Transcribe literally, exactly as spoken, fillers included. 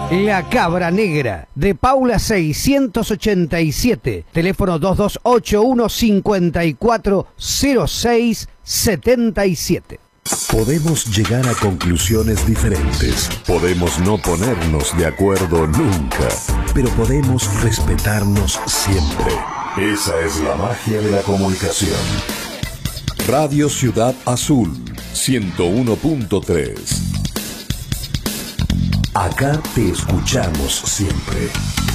La Cabra Negra, de Paula seiscientos ochenta y siete, teléfono dos dos ocho uno cinco cuatro cero seis siete siete. Podemos llegar a conclusiones diferentes, podemos no ponernos de acuerdo nunca, pero podemos respetarnos siempre. Esa es la magia de la comunicación. Radio Ciudad Azul, ciento uno punto tres. Acá te escuchamos siempre.